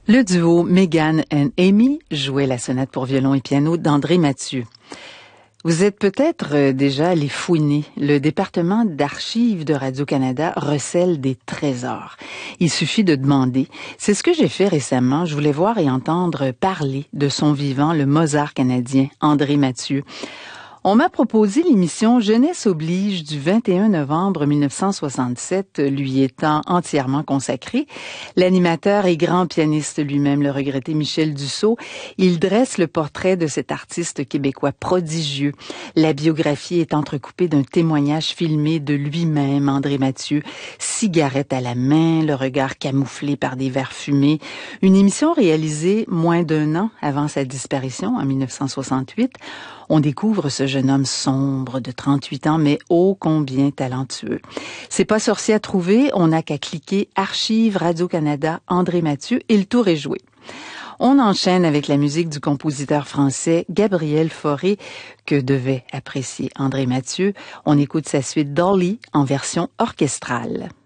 Le duo Megan and Amy jouait la sonate pour violon et piano d'André Mathieu. Vous êtes peut-être déjà allé fouiner. Le département d'archives de Radio-Canada recèle des trésors. Il suffit de demander. C'est ce que j'ai fait récemment. Je voulais voir et entendre parler de son vivant, le Mozart canadien, André Mathieu. On m'a proposé l'émission Jeunesse oblige du 21 novembre 1967, lui étant entièrement consacrée. L'animateur et grand pianiste lui-même, le regretté Michel Dussault, il dresse le portrait de cet artiste québécois prodigieux. La biographie est entrecoupée d'un témoignage filmé de lui-même, André Mathieu, cigarette à la main, le regard camouflé par des verres fumés. Une émission réalisée moins d'un an avant sa disparition en 1968. On découvre ce jeune homme sombre de 38 ans, mais ô combien talentueux. C'est pas sorcier à trouver, on n'a qu'à cliquer Archives Radio-Canada André Mathieu et le tour est joué. On enchaîne avec la musique du compositeur français Gabriel Fauré, que devait apprécier André Mathieu. On écoute sa suite Dolly en version orchestrale.